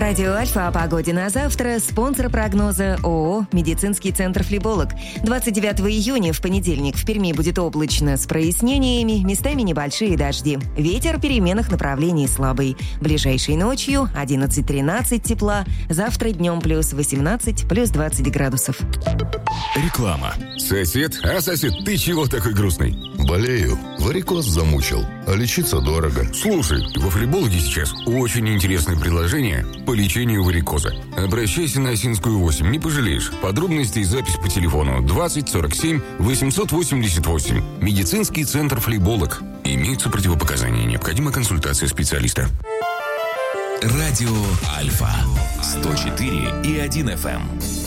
Радио Альфа о погоде на завтра. Спонсор прогноза ООО «Медицинский центр Флеболог». 29 июня в понедельник в Перми будет облачно с прояснениями, местами небольшие дожди. Ветер переменных направлений слабый. Ближайшей ночью 11-13 тепла. Завтра днем плюс 18, плюс 20 градусов. Реклама. Сосед? Сосед, ты чего такой грустный? Болею. Варикоз замучил. А лечиться дорого. Слушай, во Флебологе сейчас очень интересное предложение по лечению варикоза. Обращайся на Осинскую 8, не пожалеешь. Подробности и запись по телефону 20 47 888. Медицинский центр Флеболог. Имеются противопоказания. Необходима консультация специалиста. Радио Альфа 104,1 FM.